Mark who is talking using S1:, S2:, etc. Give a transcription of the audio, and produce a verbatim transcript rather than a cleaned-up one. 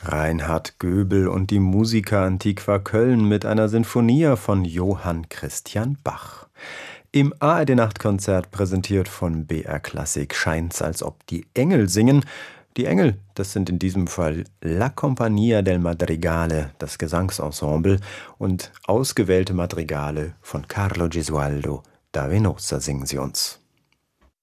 S1: Reinhard Göbel und die Musica Antiqua Köln mit einer Sinfonia von Johann Christian Bach. Im A R D-Nachtkonzert präsentiert von B R Klassik scheint's, als ob die Engel singen. Die Engel, das sind in diesem Fall La Compagnia del Madrigale, das Gesangsensemble, und ausgewählte Madrigale von Carlo Gesualdo da Venosa singen sie uns.